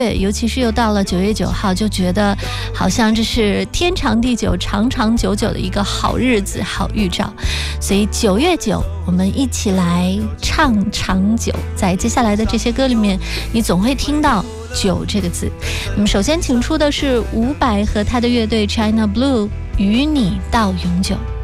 尤其是又到了9月9号，就觉得好像这是天长地久、长长久久的一个好日子、好预兆。所以9月9，我们一起来唱长久。在接下来的这些歌里面，你总会听到9这个字。那么首先请出的是伍佰和他的乐队 China Blue， 与你到永久。